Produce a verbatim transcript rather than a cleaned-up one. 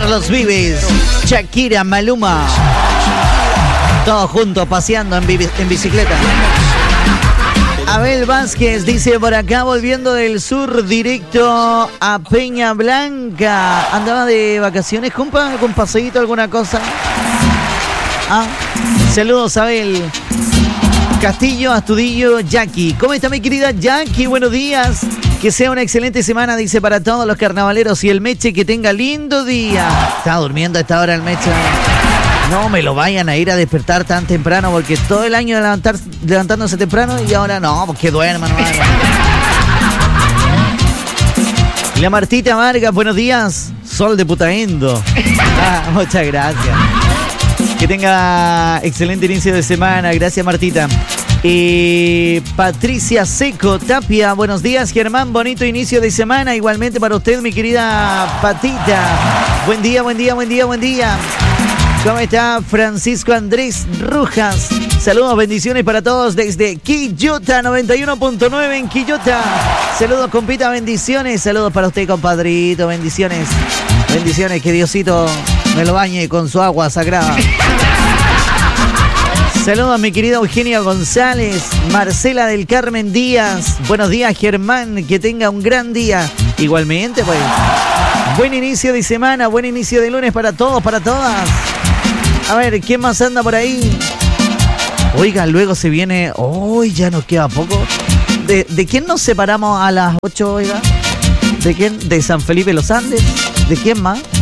Para los Vives, Shakira, Maluma. Todos juntos paseando en, bi- en bicicleta. Abel Vázquez dice por acá, volviendo del sur directo a Peña Blanca. ¿Andaba de vacaciones, compa? ¿Algún paseíto, alguna cosa? Ah, saludos, Abel. Castillo, Astudillo, Jackie. ¿Cómo está mi querida Jackie? Buenos días. Que sea una excelente semana, dice, para todos los carnavaleros. Y el Meche, que tenga lindo día. Está durmiendo a esta hora el Meche. No me lo vayan a ir a despertar tan temprano, porque todo el año levantar, levantándose temprano y ahora no, porque duerman. No, la Martita Vargas, buenos días. Sol de Putaendo. Ah, muchas gracias. Que tenga excelente inicio de semana. Gracias, Martita. Eh, Patricia Seco Tapia, buenos días, Germán. Bonito inicio de semana. Igualmente para usted, mi querida Patita. Buen día, buen día, buen día, buen día. ¿Cómo está Francisco Andrés Rojas? Saludos, bendiciones para todos desde Quillota, noventa y uno punto nueve en Quillota. Saludos, compita, bendiciones. Saludos para usted, compadrito, bendiciones. Bendiciones, que Diosito me lo bañe con su agua sagrada. Saludos a mi querida Eugenia González, Marcela del Carmen Díaz. Buenos días, Germán, que tenga un gran día. Igualmente, pues. Buen inicio de semana, buen inicio de lunes para todos, para todas. A ver, ¿quién más anda por ahí? Oiga, luego se viene... Hoy ya nos queda poco. ¿De, ¿De quién nos separamos a las ocho, oiga? ¿De quién? ¿De San Felipe Los Andes? ¿De quién más?